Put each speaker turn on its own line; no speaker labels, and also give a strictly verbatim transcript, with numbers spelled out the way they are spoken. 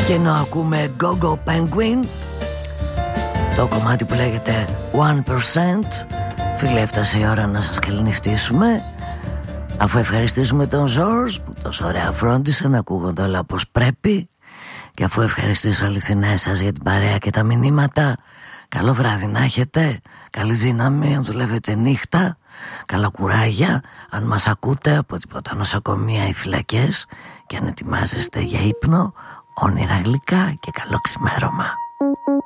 Και να ακούμε Go Go Penguin, το κομμάτι που λέγεται one percent. Φίλε, έφτασε η ώρα να σας καληνυχτήσουμε. Αφού ευχαριστήσουμε τον Ζορς που τόσο ωραία φρόντισε να ακούγονται όλα όπως πρέπει, και αφού ευχαριστήσω αληθινά εσάς για την παρέα και τα μηνύματα, καλό βράδυ να έχετε, καλή δύναμη αν δουλεύετε νύχτα, καλά κουράγια αν μας ακούτε από τίποτα νοσοκομεία ή φυλακές, και αν ετοιμάζεστε για ύπνο, όνειρα γλυκά και καλό ξημέρωμα.